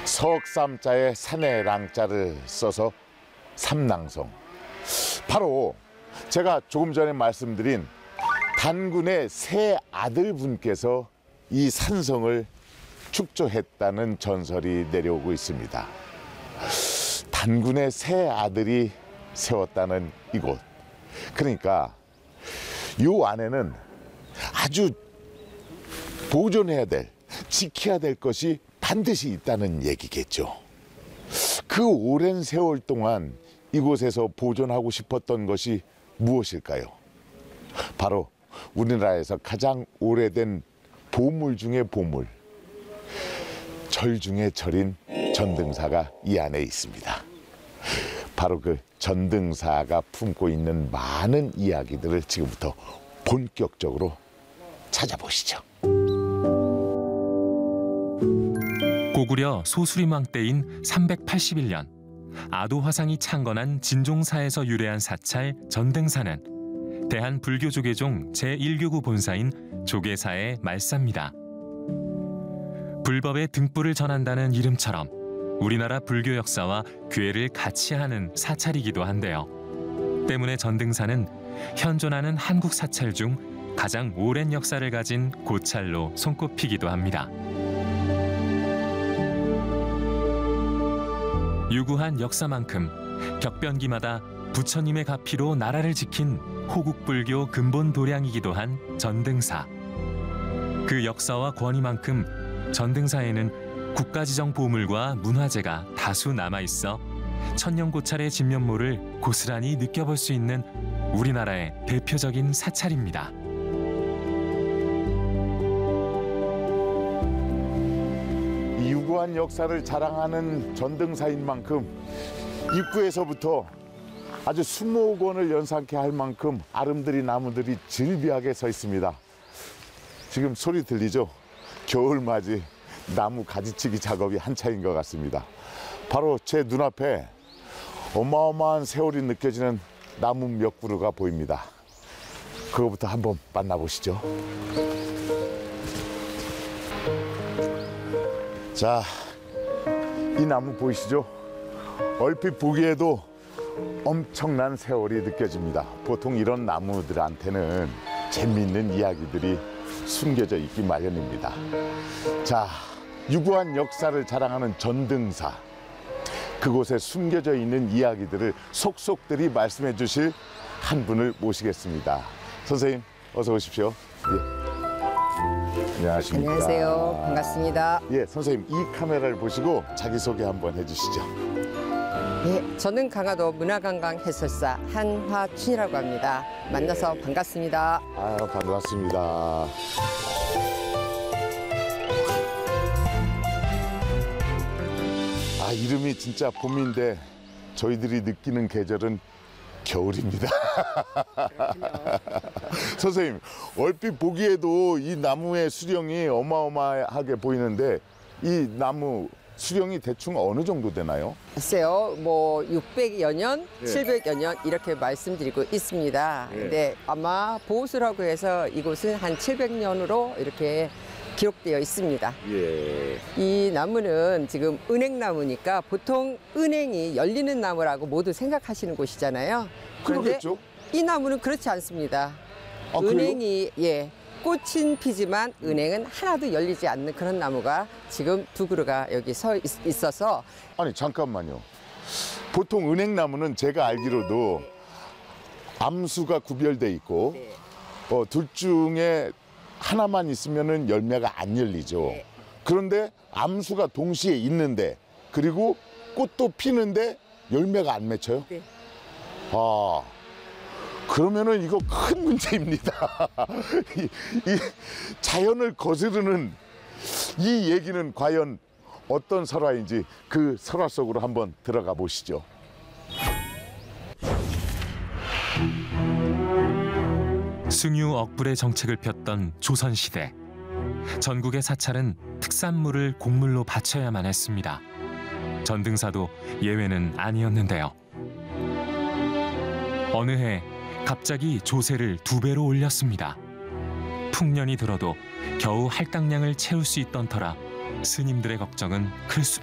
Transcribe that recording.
석삼자에 산해랑자를 써서 삼낭성. 바로 제가 조금 전에 말씀드린 단군의 세 아들분께서 이 산성을 축조했다는 전설이 내려오고 있습니다. 단군의 세 아들이 세웠다는 이곳. 그러니까 이 안에는 아주 보존해야 될, 지켜야 될 것이 반드시 있다는 얘기겠죠. 그 오랜 세월 동안 이곳에서 보존하고 싶었던 것이 무엇일까요? 바로 우리나라에서 가장 오래된 보물 중의 보물, 절 중의 절인 전등사가 이 안에 있습니다. 바로 그 전등사가 품고 있는 많은 이야기들을 지금부터 본격적으로 찾아보시죠. 고구려 소수리망 때인 381년 아도화상이 창건한 진종사에서 유래한 사찰 전등사는 대한불교조계종 제1교구 본사인 조계사의 말사입니다. 불법의 등불을 전한다는 이름처럼 우리나라 불교 역사와 괴를 같이 하는 사찰이기도 한데요. 때문에 전등사는 현존하는 한국 사찰 중 가장 오랜 역사를 가진 고찰로 손꼽히기도 합니다. 유구한 역사만큼 격변기마다 부처님의 가피로 나라를 지킨 호국불교 근본 도량이기도 한 전등사. 그 역사와 권위만큼 전등사에는 국가지정 보물과 문화재가 다수 남아있어 천년고찰의 진면모를 고스란히 느껴볼 수 있는 우리나라의 대표적인 사찰입니다. 유구한 역사를 자랑하는 전등사인 만큼 입구에서부터 아주 수목원을 연상케 할 만큼 아름드리 나무들이 즐비하게 서 있습니다. 지금 소리 들리죠? 겨울맞이 나무 가지치기 작업이 한창인 것 같습니다. 바로 제 눈앞에 어마어마한 세월이 느껴지는 나무 몇 그루가 보입니다. 그거부터 한번 만나보시죠. 자, 이 나무 보이시죠? 얼핏 보기에도 엄청난 세월이 느껴집니다. 보통 이런 나무들한테는 재미있는 이야기들이 숨겨져 있기 마련입니다. 자, 유구한 역사를 자랑하는 전등사. 그곳에 숨겨져 있는 이야기들을 속속들이 말씀해 주실 한 분을 모시겠습니다. 선생님, 어서 오십시오. 예. 안녕하십니까. 안녕하세요. 반갑습니다. 예, 선생님 이 카메라를 보시고 자기소개 한번 해주시죠. 네, 저는 강화도 문화관광 해설사 한화춘이라고 합니다. 만나서 반갑습니다. 아유, 반갑습니다. 아, 이름이 진짜 봄인데 저희들이 느끼는 계절은 겨울입니다. 선생님, 얼핏 보기에도 이 나무의 수령이 어마어마하게 보이는데 이 나무 수령이 대충 어느 정도 되나요? 글쎄요, 뭐 600여 년, 예. 700여 년 이렇게 말씀드리고 있습니다. 예. 근데 아마 보수라고 해서 이곳은 한 700년으로 이렇게 기록되어 있습니다. 예. 이 나무는 지금 은행나무니까 보통 은행이 열리는 나무라고 모두 생각하시는 곳이잖아요. 그런데 그러겠죠? 이 나무는 그렇지 않습니다. 아, 그래요? 은행이 꽃은 피지만 은행은 하나도 열리지 않는 그런 나무가 지금 두 그루가 여기 서 있어서. 아니, 잠깐만요. 보통 은행나무는 제가 알기로도 암수가 구별돼 있고 둘 중에 하나만 있으면은 열매가 안 열리죠. 그런데 암수가 동시에 있는데 그리고 꽃도 피는데 열매가 안 맺혀요? 네. 아, 그러면은 이거 큰 문제입니다. 이 자연을 거스르는 이 얘기는 과연 어떤 설화인지 그 설화 속으로 한번 들어가 보시죠. 승유 억불의 정책을 폈던 조선시대. 전국의 사찰은 특산물을 곡물로 바쳐야만 했습니다. 전등사도 예외는 아니었는데요. 어느 해 갑자기 조세를 2배로 올렸습니다. 풍년이 들어도 겨우 할당량을 채울 수 있던 터라 스님들의 걱정은 클 수밖에